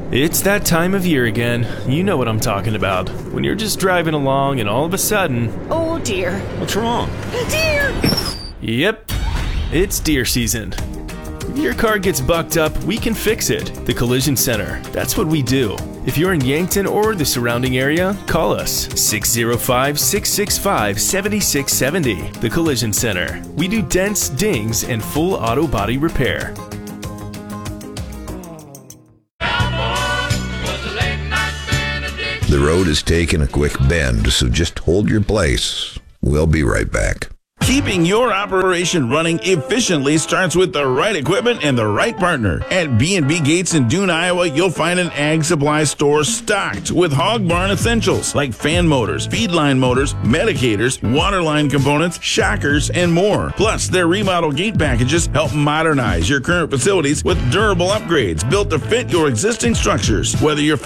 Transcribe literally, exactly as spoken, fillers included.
It's that time of year again. You know what I'm talking about. When you're just driving along and all of a sudden... Oh dear. What's wrong? Deer! Yep, it's deer season. If your car gets bucked up, we can fix it. The Collision Center. That's what we do. If you're in Yankton or the surrounding area, call us six oh five, six six five, seven six seven oh. The Collision Center. We do dents, dings, and full auto body repair. The road is taking a quick bend, so just hold your place. We'll be right back. Keeping your operation running efficiently starts with the right equipment and the right partner. At B and B Gates in Dune, Iowa, you'll find an ag supply store stocked with hog barn essentials like fan motors, feed line motors, medicators, water line components, shockers, and more. Plus, their remodel gate packages help modernize your current facilities with durable upgrades built to fit your existing structures. Whether you're